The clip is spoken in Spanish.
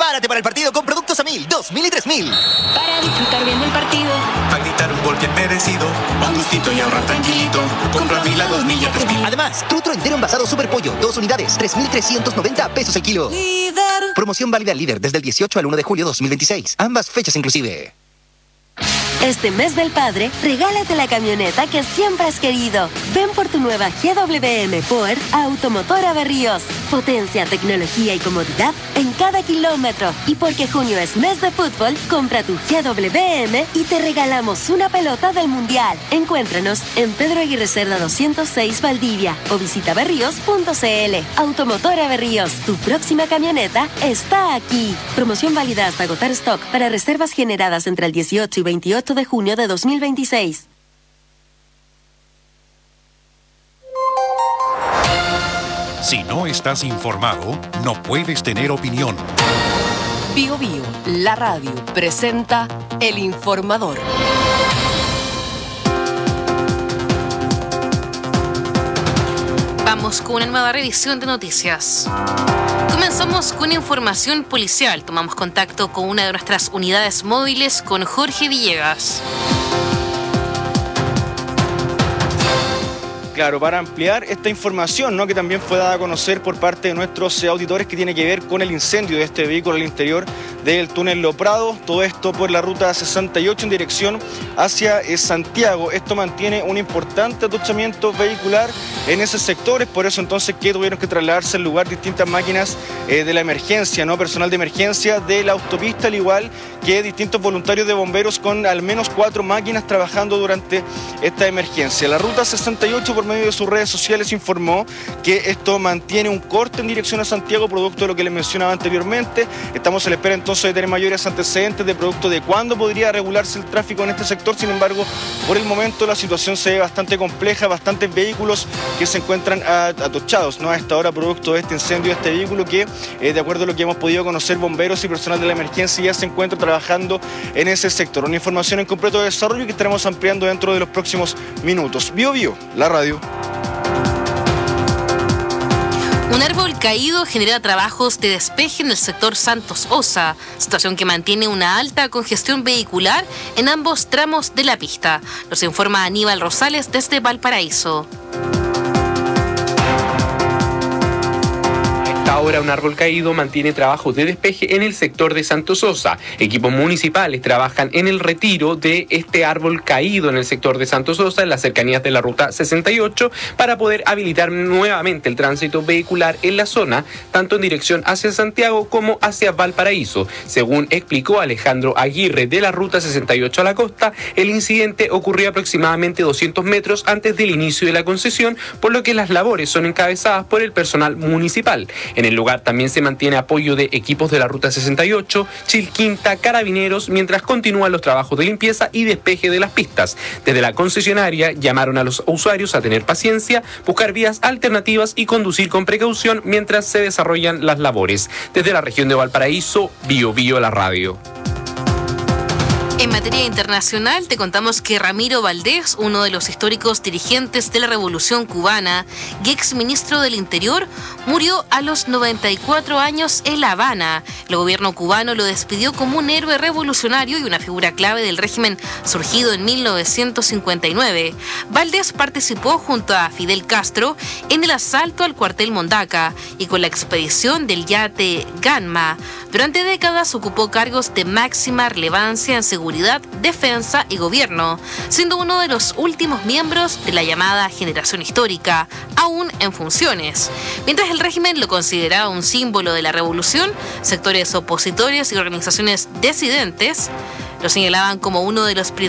Prepárate para el partido con productos A1000, 2000 y 3000. Para disfrutar bien del partido. Para gritar un gol bien merecido. Pa' un gustito y ahorrar tranquilito. Compra Mil a 2000 y a 3000. Además, trutro entero envasado Super Pollo, 2 unidades, 3.390 pesos el kilo. Líder. Promoción válida al Líder desde el 18 al 1 de julio 2026. Ambas fechas inclusive. Este mes del padre, regálate la camioneta que siempre has querido. Ven por tu nueva GWM Power a Automotora Berríos. Potencia, tecnología y comodidad en cada kilómetro. Y porque junio es mes de fútbol, compra tu GWM y te regalamos una pelota del Mundial. Encuéntranos en Pedro Aguirre Cerda 206 Valdivia o visita berríos.cl. Automotora Berríos, tu próxima camioneta está aquí. Promoción válida hasta agotar stock para reservas generadas entre el 18 y 28 de junio de 2026. Si no estás informado, no puedes tener opinión. Bio Bio, la radio, presenta El Informador. Vamos con una nueva revisión de noticias. Comenzamos con información policial. Tomamos contacto con una de nuestras unidades móviles con Jorge Villegas. Claro, para ampliar esta información, ¿no?, que también fue dada a conocer por parte de nuestros auditores, que tiene que ver con el incendio de este vehículo al interior del túnel Lo Prado, todo esto por la ruta 68 en dirección hacia Santiago. Esto mantiene un importante atochamiento vehicular en ese sector, es por eso entonces que tuvieron que trasladarse al lugar distintas máquinas de la emergencia, ¿no?, personal de emergencia de la autopista, al igual que distintos voluntarios de bomberos con al menos 4 máquinas trabajando durante esta emergencia. La ruta 68, por medio de sus redes sociales, informó que esto mantiene un corte en dirección a Santiago, producto de lo que les mencionaba anteriormente. Estamos a la espera entonces de tener mayores antecedentes de producto de cuándo podría regularse el tráfico en este sector. Sin embargo, por el momento la situación se ve bastante compleja, bastantes vehículos que se encuentran atochados, ¿no?, a esta hora, producto de este incendio de este vehículo que, de acuerdo a lo que hemos podido conocer, bomberos y personal de la emergencia ya se encuentran trabajando en ese sector. Una información en completo desarrollo que estaremos ampliando dentro de los próximos minutos. Bio Bio, la radio. Un árbol caído genera trabajos de despeje en el sector Santos Osa, situación que mantiene una alta congestión vehicular en ambos tramos de la pista. Nos informa Aníbal Rosales desde Valparaíso. Ahora un árbol caído mantiene trabajos de despeje en el sector de Santos Osa. Equipos municipales trabajan en el retiro de este árbol caído en el sector de Santos Osa, en las cercanías de la ruta 68, para poder habilitar nuevamente el tránsito vehicular en la zona, tanto en dirección hacia Santiago como hacia Valparaíso. Según explicó Alejandro Aguirre de la ruta 68 a la costa, el incidente ocurrió aproximadamente 200 metros antes del inicio de la concesión, por lo que las labores son encabezadas por el personal municipal. En el lugar también se mantiene apoyo de equipos de la ruta 68, Chilquinta, Carabineros, mientras continúan los trabajos de limpieza y despeje de las pistas. Desde la concesionaria llamaron a los usuarios a tener paciencia, buscar vías alternativas y conducir con precaución mientras se desarrollan las labores. Desde la región de Valparaíso, Bio Bio, la radio. En materia internacional, te contamos que Ramiro Valdés, uno de los históricos dirigentes de la Revolución Cubana y exministro del Interior, murió a los 94 años en La Habana. El gobierno cubano lo despidió como un héroe revolucionario y una figura clave del régimen surgido en 1959. Valdés participó junto a Fidel Castro en el asalto al cuartel Mondaca y con la expedición del yate Ganma. Durante décadas ocupó cargos de máxima relevancia en seguridad, defensa y gobierno, siendo uno de los últimos miembros de la llamada generación histórica, aún en funciones. Mientras el régimen lo consideraba un símbolo de la revolución, sectores opositores y organizaciones disidentes lo señalaban como uno de los principales